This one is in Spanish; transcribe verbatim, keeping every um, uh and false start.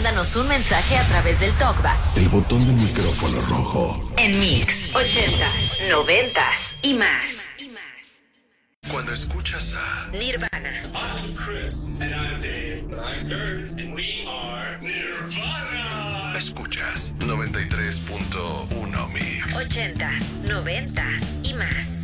mándanos un mensaje a través del talkback. El botón del micrófono rojo. En Mix, ochentas, noventas y más. Cuando escuchas a Nirvana, I'm Chris. And I'm Dave. And I'm Kurt. And we are Nirvana. escuchas noventa y tres punto uno Mix. ochentas, noventas y más.